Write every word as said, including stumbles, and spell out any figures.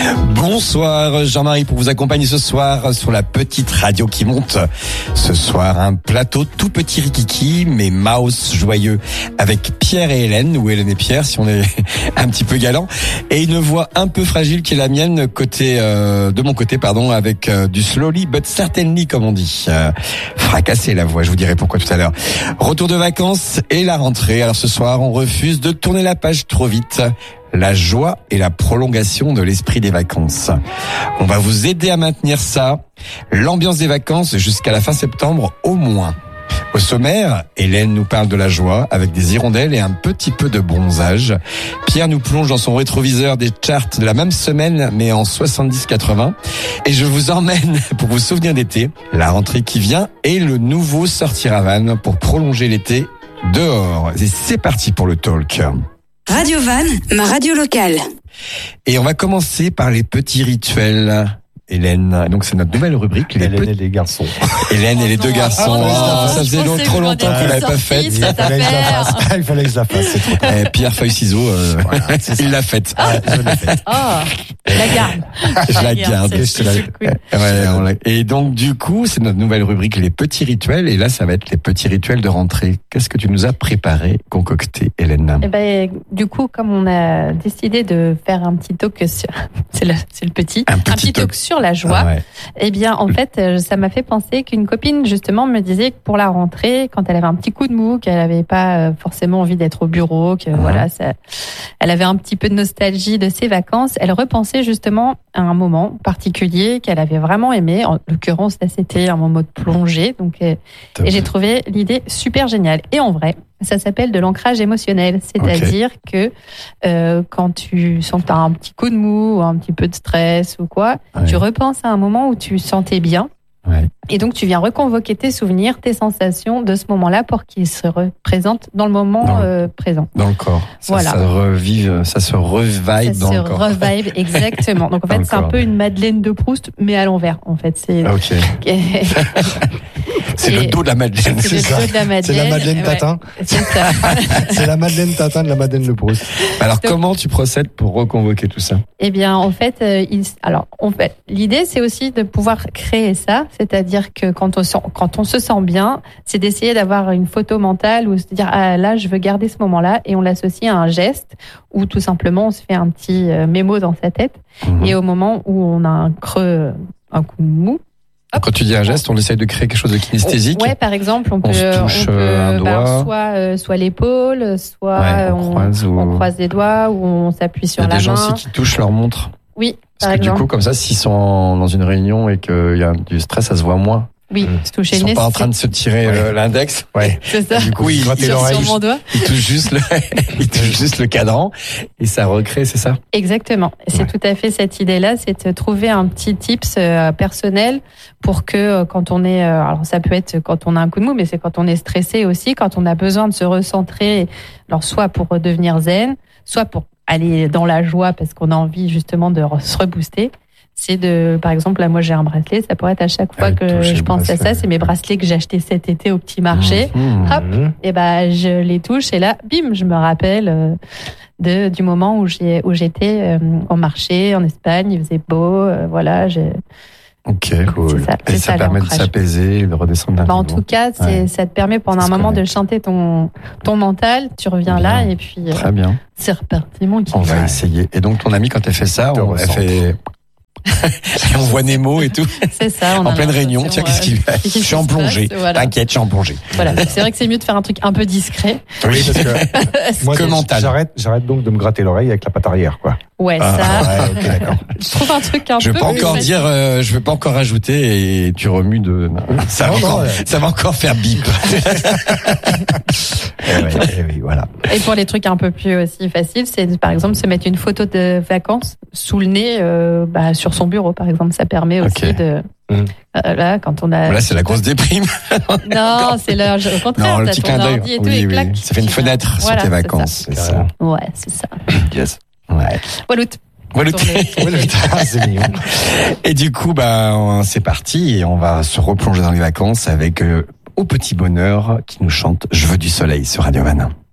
Bonsoir Jean-Marie pour vous accompagner ce soir sur la petite radio qui monte. Ce soir un plateau tout petit rikiki mais mouse joyeux avec Pierre et Hélène, ou Hélène et Pierre si on est un petit peu galant, et une voix un peu fragile qui est la mienne côté euh, de mon côté pardon avec euh, du slowly but certainly comme on dit. Euh, fracassé la voix, je vous dirai pourquoi tout à l'heure. Retour de vacances et la rentrée. Alors ce soir on refuse de tourner la page trop vite. La joie et la prolongation de l'esprit des vacances. On va vous aider à maintenir ça, l'ambiance des vacances jusqu'à la fin septembre au moins. Au sommaire, Hélène nous parle de la joie avec des hirondelles et un petit peu de bronzage. Pierre nous plonge dans son rétroviseur des charts de la même semaine mais en soixante-dix quatre-vingts. Et je vous emmène pour vous souvenir d'été, la rentrée qui vient et le nouveau sortir à Vannes pour prolonger l'été dehors. Et c'est parti pour le talk. Radio Vannes, ma radio locale. Et on va commencer par les petits rituels. Hélène, donc c'est notre nouvelle rubrique. Les Hélène petits... et les garçons. Hélène et les deux garçons. Ah, oh, ça faisait long, trop longtemps qu'on l'avait pas faite. Il fallait que je la fasse. Il fallait que je la fasse. C'est trop eh, Pierre, feuille, ciseaux, euh, voilà, il l'a faite. Ah, je l'ai faite. Oh, la garde. Je la garde. C'est, je te la... c'est cool. Ouais, on l'a... Et donc, du coup, c'est notre nouvelle rubrique, les petits rituels. Et là, ça va être les petits rituels de rentrée. Qu'est-ce que tu nous as préparé, concocté, Hélène? Eh ben, du coup, comme on a décidé de faire un petit talk sur, c'est le, c'est le petit, un petit, un petit talk. talk sur la joie. Ah ouais. Eh bien, en fait, ça m'a fait penser qu'une copine, justement, me disait que pour la rentrée, quand elle avait un petit coup de mou, qu'elle n'avait pas forcément envie d'être au bureau, que mmh. voilà, ça, elle avait un petit peu de nostalgie de ses vacances, elle repensait justement à un moment particulier qu'elle avait vraiment aimé. En l'occurrence, là, c'était un moment de plongée. Donc, et j'ai trouvé l'idée super géniale. Et en vrai, ça s'appelle de l'ancrage émotionnel. C'est-à-dire okay. que euh, quand tu sens que tu as un petit coup de mou ou un petit peu de stress ou quoi, ouais. tu repenses à un moment où tu sentais bien. Ouais. Et donc, tu viens reconvoquer tes souvenirs, tes sensations de ce moment-là pour qu'ils se représentent dans le moment dans, euh, présent. Dans le corps. Ça, voilà. ça revive, ça se revive ça dans se le corps. Ça se revive, exactement. Donc, en fait, c'est corps. un peu une Madeleine de Proust, mais à l'envers. En fait, c'est. Ok. C'est le dos de la Madeleine. C'est, c'est le dos de la Madeleine. C'est la Madeleine Tatin. Ouais, c'est ça. C'est la Madeleine Tatin de la Madeleine de Proust. Alors, donc, comment tu procèdes pour reconvoquer tout ça? Eh bien, en fait, euh, il, alors, en fait, l'idée, c'est aussi de pouvoir créer ça. C'est-à-dire que quand on, sent, quand on se sent bien, c'est d'essayer d'avoir une photo mentale ou se dire, ah, là, je veux garder ce moment-là, et on l'associe à un geste ou tout simplement, on se fait un petit euh, mémo dans sa tête. Mmh. Et au moment où on a un creux, un coup de mou, hop, quand tu dis un geste, on essaye de créer quelque chose de kinesthésique. Ouais, par exemple, on, on peut, se touche on peut un doigt. Bah, soit, euh, soit l'épaule, soit ouais, on, on, croise ou... on croise les doigts ou on s'appuie sur la main. Il y a des gens aussi qui touchent leur montre. Oui, parce par que exemple. Du coup, comme ça, s'ils sont dans une réunion et qu'il y a du stress, ça se voit moins. Oui, se toucher ils le nez. Ils sont pas en train de se tirer ouais. l'index. Ouais. C'est ça. Du coup, ils grattent l'oreille. Sur mon doigt. Ils touchent juste le, ils touchent juste le cadran et ça recrée, c'est ça? Exactement. C'est ouais. tout à fait cette idée-là, c'est de trouver un petit tips euh, personnel pour que euh, quand on est, euh, alors ça peut être quand on a un coup de mou, mais c'est quand on est stressé aussi, quand on a besoin de se recentrer, alors soit pour devenir zen, soit pour aller dans la joie parce qu'on a envie justement de se rebooster. C'est de, par exemple, là, moi, j'ai un bracelet. Ça pourrait être à chaque fois que je pense à ça. C'est mes bracelets que j'ai achetés cet été au petit marché. Mmh. Hop, et ben, je les touche et là, bim, je me rappelle euh, de du moment où j'ai où j'étais euh, au marché en Espagne. Il faisait beau, euh, voilà. J'ai... Ok, cool. Ça, et ça, ça permet de s'apaiser, de redescendre d'un bah, niveau. En tout cas, c'est, ouais. ça te permet pendant un moment de chanter ton ton mental. Tu reviens bien. Là et puis. Très euh, bien. C'est reparti, mon kiff. On va essayer. Et donc, ton amie, quand elle fait ça, on, elle fait. On voit Nemo et tout. C'est ça. On en pleine réunion. Tiens, qu'est-ce qu'il fait? Je suis en plongée. Voilà. T'inquiète, je suis en plongée. Voilà. C'est vrai que c'est mieux de faire un truc un peu discret. Oui, parce que moi, que mental. J'arrête, j'arrête donc de me gratter l'oreille avec la patte arrière, quoi. Ouais, ah, ça. Ouais, ok, d'accord. Je trouve un truc un je peu. Je vais pas encore dire, euh, je vais pas encore ajouter et tu remues de. Ça, non, va, non, encore, ouais. ça va encore faire bip. et ouais, et oui, voilà. Et pour les trucs un peu plus aussi faciles, c'est par exemple se mettre une photo de vacances sous le nez, euh, bah, sur son bureau, par exemple. Ça permet aussi okay. de. Mmh. Euh, là, quand on a. Là, c'est la grosse déprime. Non, c'est là, au contraire. Non, le petit clin d'œil. Et, oui, et oui. clac, ça fait une fenêtre voilà, sur tes vacances. C'est ça. C'est ça. Ouais, c'est ça. Yes. Ouais. Wallout. Wallout. C'est mignon. Et du coup, bah, c'est parti et on va se replonger dans les vacances avec euh, Au Petit Bonheur qui nous chante Je veux du soleil sur Radio Vannes.